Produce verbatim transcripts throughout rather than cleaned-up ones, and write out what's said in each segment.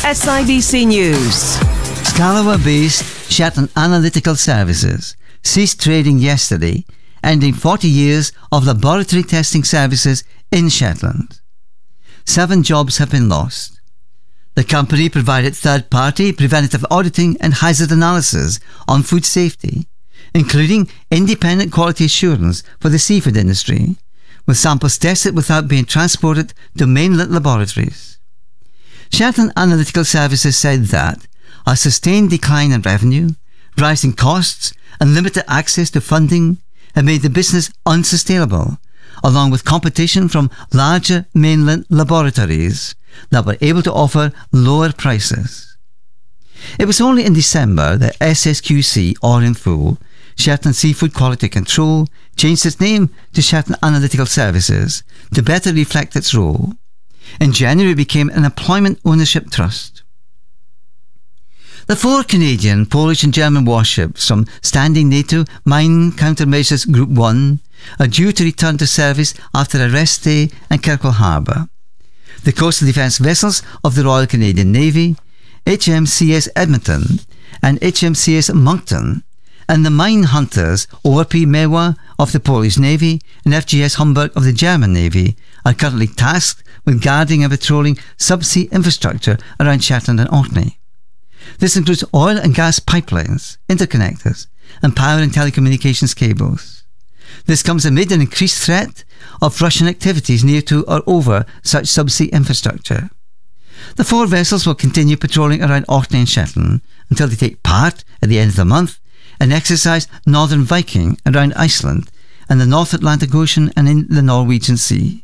S I B C News. Scalawa-based Shetland Analytical Services ceased trading yesterday, ending forty years of laboratory testing services in Shetland. Seven jobs have been lost. The company provided third-party preventative auditing and hazard analysis on food safety, including independent quality assurance for the seafood industry, with samples tested without being transported to mainland laboratories. Shetland Analytical Services said that a sustained decline in revenue, rising costs and limited access to funding had made the business unsustainable, along with competition from larger mainland laboratories that were able to offer lower prices. It was only in December that S S Q C, or in full, Shetland Seafood Quality Control, changed its name to Shetland Analytical Services to better reflect its role. In January, it became an employment ownership trust. The four Canadian, Polish and German warships from Standing NATO Mine Countermeasures Group one are due to return to service after a rest stay in Kirkwall Harbour. The coastal defence vessels of the Royal Canadian Navy, H M C S Edmonton and H M C S Moncton, and the mine hunters O R P Mewa of the Polish Navy and F G S Hamburg of the German Navy are currently tasked with guarding and patrolling subsea infrastructure around Shetland and Orkney. This includes oil and gas pipelines, interconnectors, and power and telecommunications cables. This comes amid an increased threat of Russian activities near to or over such subsea infrastructure. The four vessels will continue patrolling around Orkney and Shetland until they take part, at the end of the month, in exercise Northern Viking around Iceland and the North Atlantic Ocean and in the Norwegian Sea.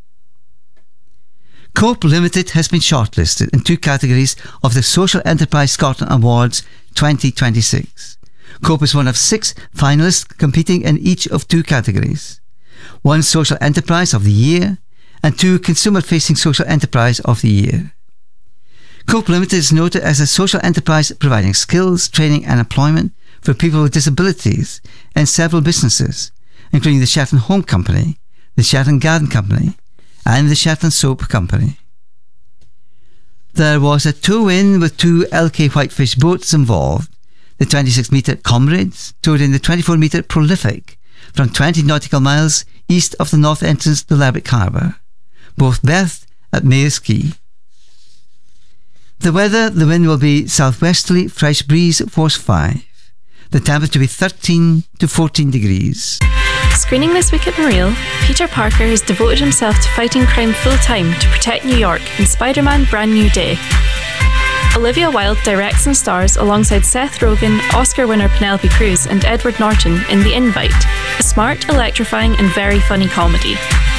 Cope Limited has been shortlisted in two categories of the Social Enterprise Scotland Awards twenty twenty-six. Cope is one of six finalists competing in each of two categories. One Social Enterprise of the Year and two Consumer-Facing Social Enterprise of the Year. Cope Limited is noted as a social enterprise providing skills, training and employment for people with disabilities in several businesses, including the Shetland Home Company, the Shetland Garden Company and the Shetland Soap Company. There was a tow-in with two L K Whitefish boats involved. The twenty-six metre Comrades towed in the twenty-four metre Prolific from twenty nautical miles east of the north entrance to Lerwick Harbour, both berthed at Mayor's Quay. The weather, the wind will be southwesterly, fresh breeze at force five. The temperature to be thirteen to fourteen degrees. Screening this week at Mariel, Peter Parker has devoted himself to fighting crime full-time to protect New York in Spider-Man Brand New Day. Olivia Wilde directs and stars alongside Seth Rogen, Oscar winner Penelope Cruz and Edward Norton in The Invite, a smart, electrifying and very funny comedy.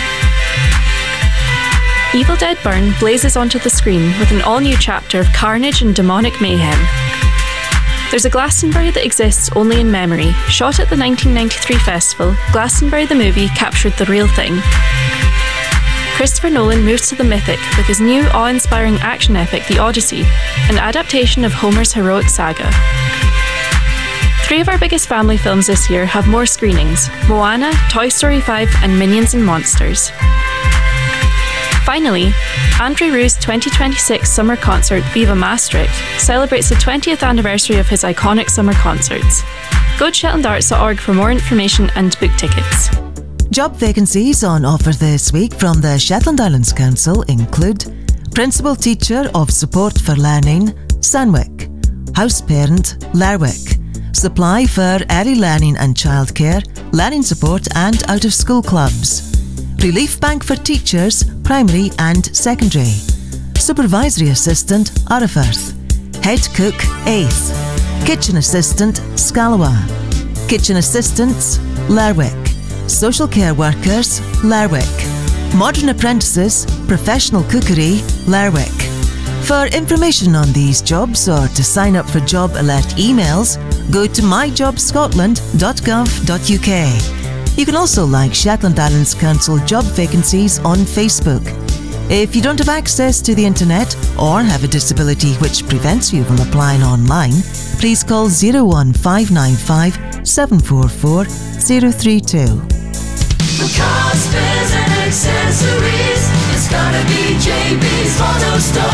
Evil Dead Burn blazes onto the screen with an all-new chapter of carnage and demonic mayhem. There's a Glastonbury that exists only in memory. Shot at the nineteen ninety-three festival, Glastonbury the movie captured the real thing. Christopher Nolan moves to the mythic with his new awe-inspiring action epic The Odyssey, an adaptation of Homer's heroic saga. Three of our biggest family films this year have more screenings: Moana, Toy Story five and Minions and Monsters. Finally, André Rieu's twenty twenty-six summer concert Viva Maastricht celebrates the twentieth anniversary of his iconic summer concerts. Go to shetland arts dot org for more information and book tickets. Job vacancies on offer this week from the Shetland Islands Council include Principal Teacher of Support for Learning, Sandwick; House Parent, Lerwick; Supply for Early Learning and Childcare, Learning Support and Out of School Clubs; Relief Bank for Teachers, Primary and Secondary; Supervisory Assistant, Arrowfirth; Head Cook, eighth; Kitchen Assistant, Scalawa; Kitchen Assistants, Lerwick; Social Care Workers, Lerwick; Modern Apprentices, Professional Cookery, Lerwick. For information on these jobs or to sign up for job alert emails, go to my job scotland dot gov dot U K. You can also like Shetland Islands Council job vacancies on Facebook. If you don't have access to the internet or have a disability which prevents you from applying online, please call zero one five nine five seven four four zero three two. For cars, spares and accessories, it's gotta be J B's Auto Store.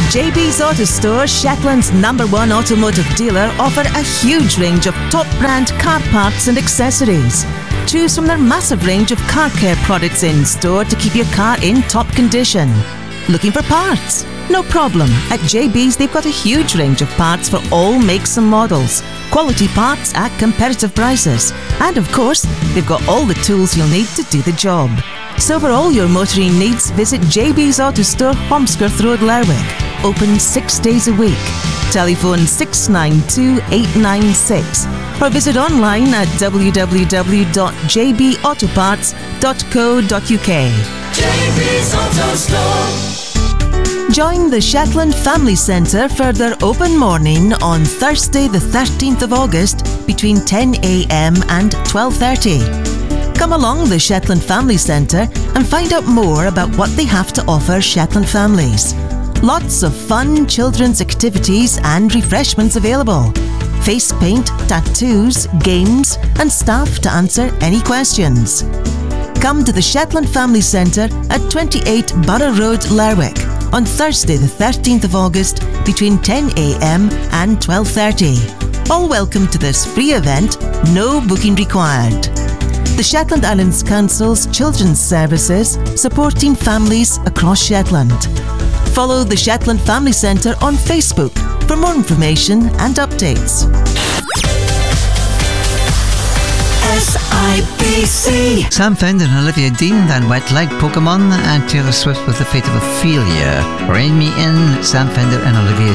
J B's Auto Store, Shetland's number one automotive dealer, offer a huge range of top brand car parts and accessories. Choose from their massive range of car care products in store to keep your car in top condition. Looking for parts? No problem. At J B's they've got a huge range of parts for all makes and models. Quality parts at competitive prices. And of course, they've got all the tools you'll need to do the job. So for all your motoring needs, visit J B's Auto Store, Holmskirth Road, Lerwick. Open six days a week. Telephone six nine two, eight nine six or visit online at w w w dot j b autoparts dot co dot u k. J B's Auto Store. Join the Shetland Family Centre for their open morning on Thursday the thirteenth of August between ten a m and twelve thirty. Come along the Shetland Family Centre and find out more about what they have to offer Shetland families. Lots of fun children's activities and refreshments available. Face paint, tattoos, games and staff to answer any questions. Come to the Shetland Family Centre at twenty-eight Borough Road, Lerwick on Thursday the thirteenth of August between ten a m and twelve thirty. All welcome to this free event, no booking required. The Shetland Islands Council's Children's Services, supporting families across Shetland. Follow the Shetland Family Centre on Facebook for more information and updates. S I B C. Sam Fender and Olivia Dean, then Wet Leg Pokemon, and Taylor Swift with The Fate of Ophelia. Rain Me In, Sam Fender and Olivia